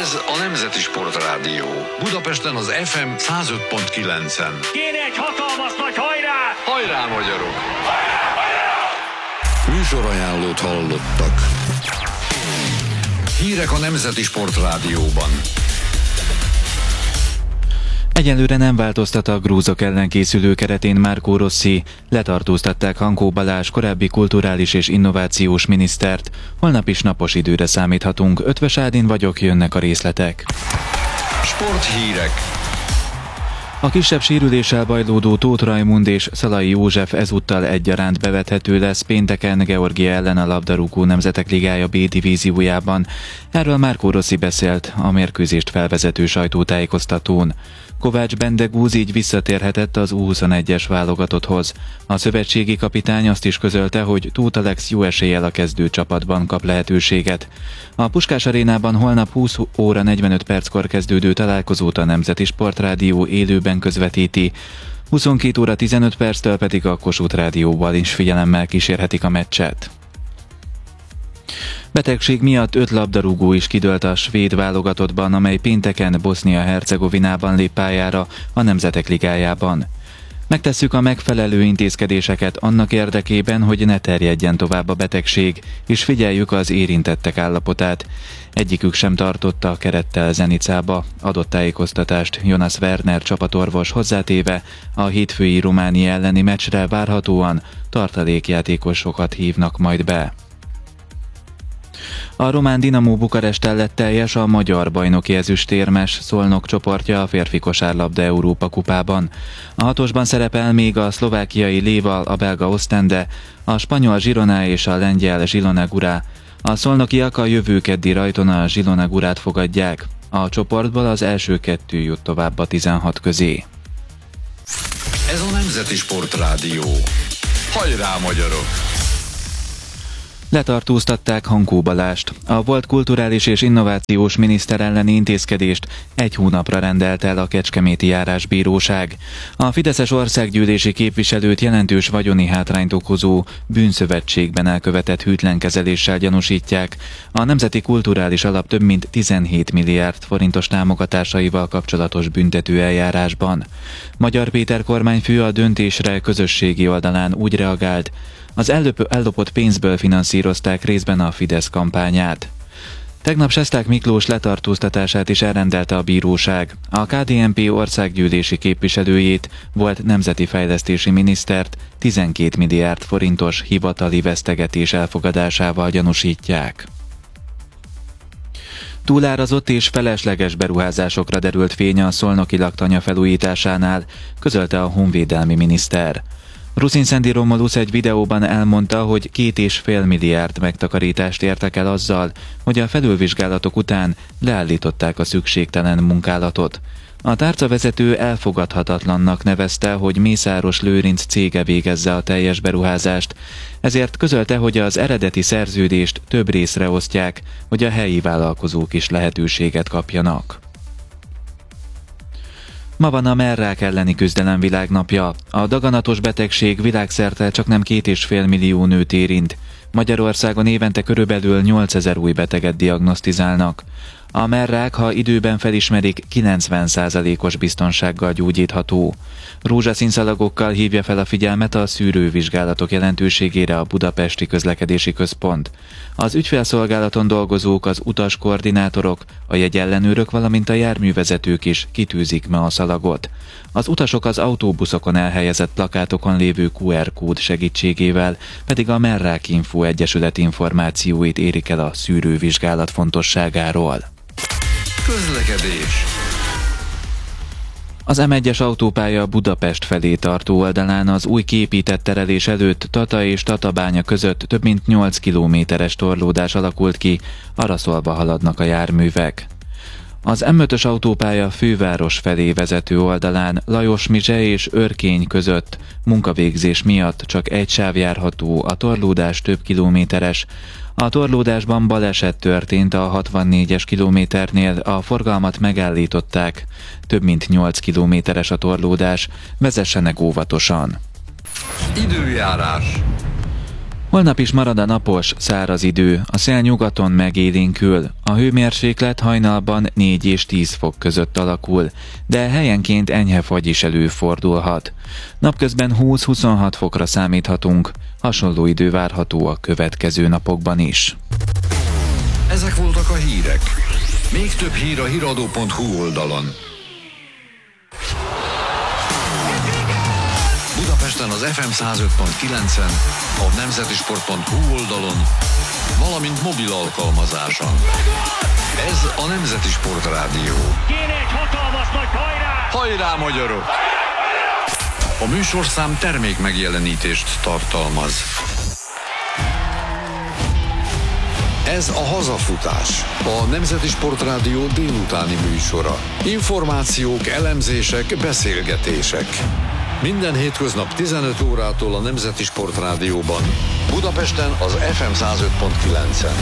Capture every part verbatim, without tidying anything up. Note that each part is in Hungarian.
Ez a Nemzeti Sportrádió. Budapesten az ef em száz öt pont kilencen. Kéne egy hatalmas nagy hajrá! Hajrá, magyarok! Hajrá, hajrá! Műsorajánlót hallottak. Hírek a Nemzeti Sportrádióban. Egyelőre nem változtat a grúzok ellen készülő keretén Marco Rossi. Letartóztatták Hankó Balázs korábbi kulturális és innovációs minisztert. Holnap is napos időre számíthatunk. Ötvös Ádin vagyok, jönnek a részletek. Sporthírek. A kisebb sérüléssel bajlódó Tóth Rajmund és Szalai József ezúttal egyaránt bevethető lesz pénteken Georgia ellen a labdarúgó Nemzetek Ligája B divíziójában. Erről Marco Rossi beszélt a mérkőzést felvezető sajtótájékoztatón. Kovács Bendegúz így visszatérhetett az U huszonegyes válogatotthoz. A szövetségi kapitány azt is közölte, hogy Tóth Alex jó eséllyel a kezdő csapatban kap lehetőséget. A Puskás Arénában holnap húsz óra negyvenöt perckor kezdődő találkozót a Nemzeti Sportrádió élőben közvetíti. huszonkét óra tizenöt perctől pedig a Kossuth Rádióval is figyelemmel kísérhetik a meccset. Betegség miatt öt labdarúgó is kidőlt a svéd válogatottban, amely pénteken Bosznia-Hercegovinában lép pályára a Nemzetek Ligájában. Megtesszük a megfelelő intézkedéseket annak érdekében, hogy ne terjedjen tovább a betegség, és figyeljük az érintettek állapotát. Egyikük sem tartotta a kerettel Zenicába, adott tájékoztatást Jonas Werner csapatorvos hozzátéve, a hétfői Románia elleni meccsre várhatóan tartalékjátékosokat hívnak majd be. A román Dinamo Bukaresttel lett teljes a magyar bajnoki ezüstérmes Szolnok csoportja a férfi kosárlabda Európa kupában. A hatosban szerepel még a szlovákiai Léval, a belga Ostende, a spanyol Girona és a lengyel Zilona Gura. A szolnokiak a jövő keddi rajton a Zilona Gurát fogadják. A csoportból az első kettő jut tovább a tizenhat közé. Ez a Nemzeti Sportrádió. Hajrá, magyarok! Letartóztatták Hankó Balást. A volt kulturális és innovációs miniszter elleni intézkedést egy hónapra rendelt el a Kecskeméti Járásbíróság. A fideszes országgyűlési képviselőt jelentős vagyoni hátrányt okozó bűnszövetségben elkövetett hűtlenkezeléssel gyanúsítják. A Nemzeti Kulturális Alap több mint tizenhét milliárd forintos támogatásaival kapcsolatos büntetőeljárásban. Magyar Péter kormányfő a döntésre közösségi oldalán úgy reagált, az ellopott pénzből finanszírozták részben a Fidesz kampányát. Tegnap Sesták Miklós letartóztatását is elrendelte a bíróság. A ká dé en pé országgyűlési képviselőjét, volt nemzeti fejlesztési minisztert tizenkét milliárd forintos hivatali vesztegetés elfogadásával gyanúsítják. Túlárazott és felesleges beruházásokra derült fény a szolnoki laktanya felújításánál, közölte a honvédelmi miniszter. Ruszinszendi Romulusz egy videóban elmondta, hogy két és fél milliárd megtakarítást értek el azzal, hogy a felülvizsgálatok után leállították a szükségtelen munkálatot. A tárcavezető elfogadhatatlannak nevezte, hogy Mészáros Lőrinc cége végezze a teljes beruházást, ezért közölte, hogy az eredeti szerződést több részre osztják, hogy a helyi vállalkozók is lehetőséget kapjanak. Ma van a merrák elleni küzdelem világnapja. A daganatos betegség világszerte csaknem két és fél millió nőt érint. Magyarországon évente körülbelül nyolcezer új beteget diagnosztizálnak. A merrák, ha időben felismerik, kilencven százalékos biztonsággal gyógyítható. Rózsaszín szalagokkal hívja fel a figyelmet a szűrővizsgálatok jelentőségére a Budapesti Közlekedési Központ. Az ügyfélszolgálaton dolgozók, az utaskoordinátorok, a jegyellenőrök, valamint a járművezetők is kitűzik ma a szalagot. Az utasok az autóbuszokon elhelyezett plakátokon lévő kú er kód segítségével pedig a Merrák Info Egyesület információit érik el a szűrővizsgálat fontosságáról. Közlekedés. Az em egyes autópálya Budapest felé tartó oldalán az új kiépített terelés előtt Tata és Tatabánya között több mint nyolc kilométeres torlódás alakult ki, araszolva haladnak a járművek. Az em ötös autópálya főváros felé vezető oldalán Lajos-Mizse és Örkény között munkavégzés miatt csak egy sáv járható, a torlódás több kilométeres. A torlódásban baleset történt a hatvannégyes kilométernél, a forgalmat megállították. Több mint nyolc kilométeres a torlódás, vezessenek óvatosan. Időjárás. Holnap is marad a napos, száraz idő, a szél nyugaton megélénkül, a hőmérséklet hajnalban négy és tíz fok között alakul, de helyenként enyhe fagy is előfordulhat. Napközben húsz-huszonhat fokra számíthatunk, hasonló idő várható a következő napokban is. Ezek voltak a hírek. Még több hír a híradó pont hu oldalon. Budapesten az ef em száz öt pont kilencen, a nemzeti sport pont hu oldalon, valamint mobil alkalmazáson. Ez a Nemzeti Sportrádió. Kéne egy hatalmas nagy hajrá! Hajrá, magyarok! A műsorszám termék megjelenítést tartalmaz. Ez a Hazafutás, a Nemzeti Sportrádió délutáni műsora. Információk, elemzések, beszélgetések. Minden hétköznap tizenöt órától a Nemzeti Sportrádióban, Budapesten az ef em száz öt pont kilencen.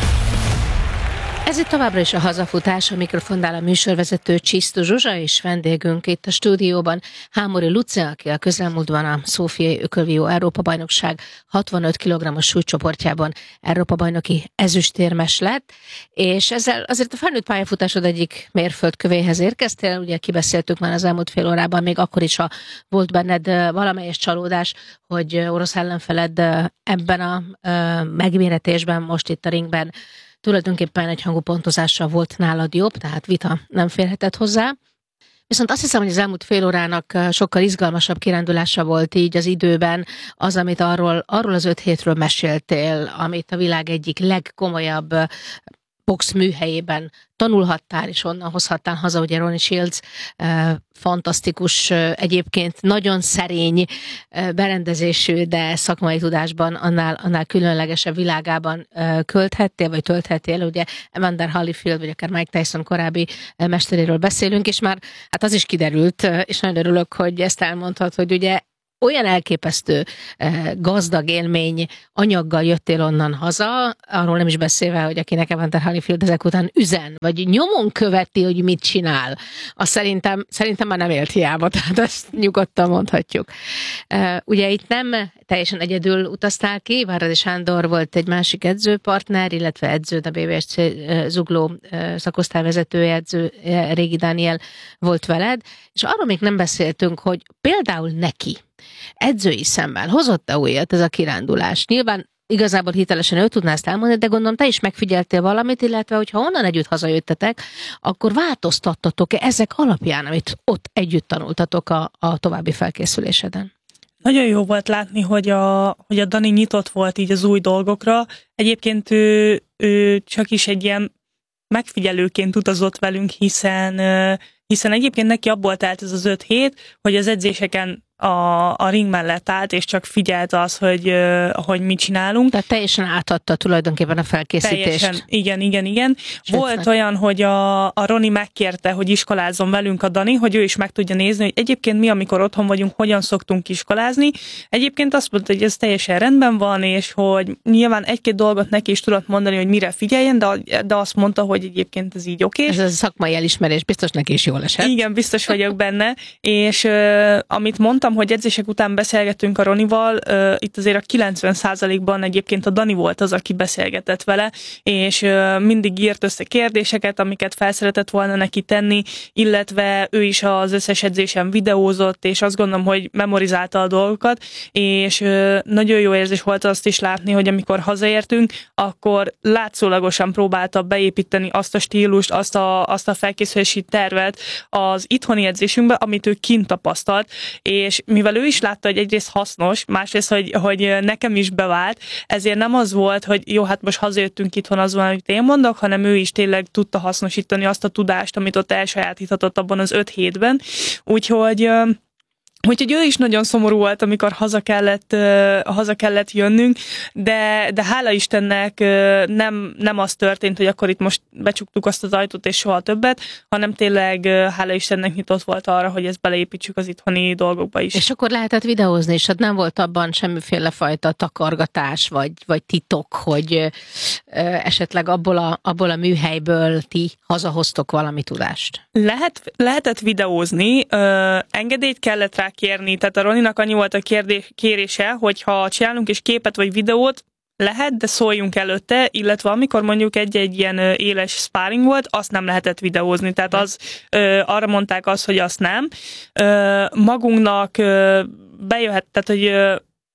Ez itt továbbra is a Hazafutás, a mikrofonnál a műsorvezető Csisztu Zsuzsa, és vendégünk itt a stúdióban Hámori Luce, aki a közelmúltban a Szófiai Ökölvívó Európa-bajnokság hatvanöt kilogrammos súlycsoportjában Európa-bajnoki ezüstérmes lett, és ezzel azért a felnőtt pályafutásod egyik mérföldkövéhez érkeztél, ugye kibeszéltük már az elmúlt fél órában, még akkor is, ha volt benned valamelyes csalódás, hogy orosz ellenfeled ebben a megméretésben, most itt a ringben tulajdonképpen egyhangú pontozással volt nálad jobb, tehát vita nem férhetett hozzá. Viszont azt hiszem, hogy az elmúlt fél órának sokkal izgalmasabb kirándulása volt így az időben az, amit arról, arról az öt hétről meséltél, amit a világ egyik legkomolyabb box műhelyében tanulhattál, és onnan hozhattál haza, ugye Ronnie Shields fantasztikus, egyébként nagyon szerény berendezésű, de szakmai tudásban annál, annál különlegesebb világában költhettél, vagy tölthettél, ugye Evander Holyfield, vagy akár Mike Tyson korábbi mesteréről beszélünk, és már hát az is kiderült, és nagyon örülök, hogy ezt elmondhat, hogy ugye olyan elképesztő gazdag élmény anyaggal jöttél onnan haza, arról nem is beszélve, hogy akinek Evander Holyfield ezek után üzen, vagy nyomon követi, hogy mit csinál, azt szerintem, szerintem már nem élt hiába, tehát ezt nyugodtan mondhatjuk. Ugye itt nem teljesen egyedül utaztál ki, Váradi Sándor volt egy másik edzőpartner, illetve edződ, a bé vé es cé Zugló szakosztályvezetője, edző Régi Dániel volt veled, és arról még nem beszéltünk, hogy például neki edzői szemmel hozott-e újat ez a kirándulás? Nyilván igazából hitelesen ő tudná ezt elmondani, de gondolom te is megfigyeltél valamit, illetve hogyha onnan együtt hazajöttetek, akkor változtattatok-e ezek alapján, amit ott együtt tanultatok a, a további felkészüléseden? Nagyon jó volt látni, hogy a, hogy a Dani nyitott volt így az új dolgokra. Egyébként ő, ő csak is egy ilyen megfigyelőként utazott velünk, hiszen, hiszen egyébként neki abból telt ez az öt hét, hogy az edzéseken a, a ring mellett állt, és csak figyelt az, hogy, hogy mit csinálunk. Tehát teljesen átadta tulajdonképpen a felkészítést. Teljesen, igen, igen, igen. Sőt, volt meg. olyan, hogy a, a Roni megkérte, hogy iskolázzon velünk a Dani, hogy ő is meg tudja nézni, hogy egyébként mi, amikor otthon vagyunk, hogyan szoktunk iskolázni. Egyébként azt mondta, hogy ez teljesen rendben van, és hogy nyilván egy-két dolgot neki is tudott mondani, hogy mire figyeljen, de, de azt mondta, hogy egyébként ez így oké. Ez a szakmai elismerés biztos neki is jól esett. Igen, biztos vagyok benne, és uh, amit mondtam, hogy edzések után beszélgettünk a Ronival, uh, itt azért a kilencven százalékban egyébként a Dani volt az, aki beszélgetett vele, és uh, mindig írt össze kérdéseket, amiket fel szeretett volna neki tenni, illetve ő is az összes edzésen videózott, és azt gondolom, hogy memorizálta a dolgokat, és uh, nagyon jó érzés volt azt is látni, hogy amikor hazaértünk, akkor látszólagosan próbálta beépíteni azt a stílust, azt a, azt a felkészülési tervet az itthoni edzésünkbe, amit ő kint tapasztalt, és mivel ő is látta, hogy egyrészt hasznos, másrészt, hogy, hogy nekem is bevált, ezért nem az volt, hogy jó, hát most hazajöttünk itthon, az van, amit én mondok, hanem ő is tényleg tudta hasznosítani azt a tudást, amit ott elsajátíthatott abban az öt hétben. Úgyhogy Úgyhogy ő is nagyon szomorú volt, amikor haza kellett, uh, haza kellett jönnünk, de, de hála Istennek uh, nem, nem az történt, hogy akkor itt most becsuktuk azt az ajtót és soha többet, hanem tényleg uh, hála Istennek nyitott volt arra, hogy ezt beleépítsük az itthoni dolgokba is. És akkor lehetett videózni, és hát nem volt abban semmiféle fajta takargatás, vagy, vagy titok, hogy uh, esetleg abból a, abból a műhelyből ti hazahoztok valami tudást? Lehet, lehetett videózni, uh, engedélyt kellett rá kérni. Tehát a Roninak annyi volt a kérdés, kérése, hogy ha csinálunk is képet vagy videót, lehet, de szóljunk előtte, illetve amikor mondjuk egy-egy ilyen éles sparring volt, azt nem lehetett videózni. Tehát az, ö, arra mondták azt, hogy azt nem. Ö, magunknak ö, bejöhet, tehát hogy ö,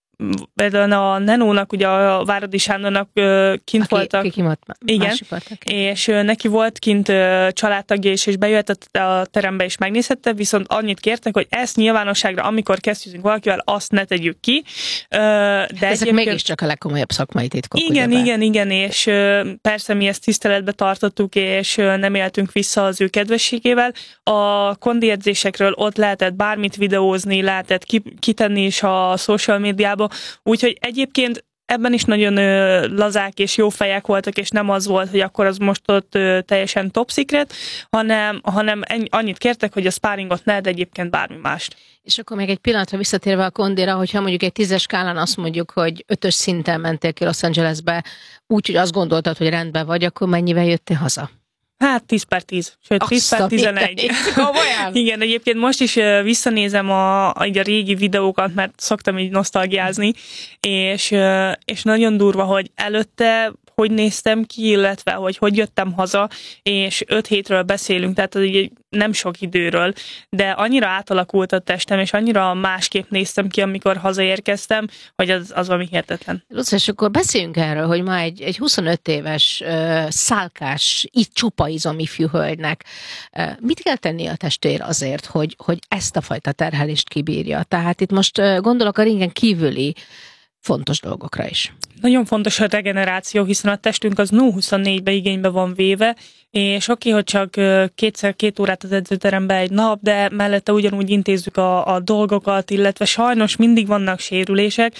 például a Nenónak, ugye a Váradi Sándornak ö, kint aki, voltak. Aki kimott, igen, és ö, neki volt kint ö, családtagja is, és bejöhetett a terembe és megnézhette, viszont annyit kértek, hogy ezt nyilvánosságra, amikor kezdjük valakivel, azt ne tegyük ki. Ö, de ezek egyébként... mégiscsak a legkomolyabb szakmai titkok. Igen, ugyebár. igen, igen, és ö, persze mi ezt tiszteletbe tartottuk, és ö, nem éltünk vissza az ő kedvességével. A kondi edzésekről ott lehetett bármit videózni, lehetett ki, kitenni is a social médiába, úgyhogy egyébként ebben is nagyon ö, lazák és jó fejek voltak, és nem az volt, hogy akkor az most ott ö, teljesen top secret, hanem, hanem ennyi, annyit kértek, hogy a sparringot ne, de egyébként bármi mást. És akkor még egy pillanatra visszatérve a kondira, hogyha mondjuk egy tízes skálán azt mondjuk, hogy ötös szinten mentél ki Los Angelesbe, úgy, hogy azt gondoltad, hogy rendben vagy, akkor mennyivel jöttél haza? Hát tíz per tíz, sőt tíz per tizenegy. Igen, egyébként most is visszanézem a, a, a régi videókat, mert szoktam így nosztalgiázni, és, és nagyon durva, hogy előtte hogy néztem ki, illetve hogy hogy jöttem haza, és öt hétről beszélünk, tehát az így nem sok időről, de annyira átalakult a testem, és annyira másképp néztem ki, amikor hazaérkeztem, hogy az, az valami hihetetlen. Luca, és akkor beszéljünk erről, hogy ma egy, egy huszonöt éves uh, szálkás, itt csupa izom ifjú hölgynek uh, mit kell tenni a testvér azért, hogy, hogy ezt a fajta terhelést kibírja? Tehát itt most uh, gondolok a ringen kívüli fontos dolgokra is. Nagyon fontos a regeneráció, hiszen a testünk az nulla huszonnégybe igénybe van véve, és oké, hogy csak kétszer két órát az edzőteremben egy nap, de mellette ugyanúgy intézzük a, a dolgokat, illetve sajnos mindig vannak sérülések.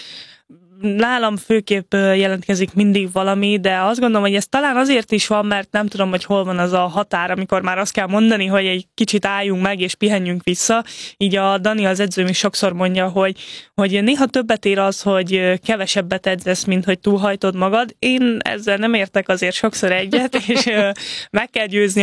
Nálam főképp jelentkezik mindig valami, de azt gondolom, hogy ez talán azért is van, mert nem tudom, hogy hol van az a határ, amikor már azt kell mondani, hogy egy kicsit álljunk meg és pihenjünk vissza. Így a Dani, az edzőm is sokszor mondja, hogy, hogy néha többet ér az, hogy kevesebbet edzesz, mint hogy túlhajtod magad. Én ezzel nem értek azért sokszor egyet, és meg kell győzni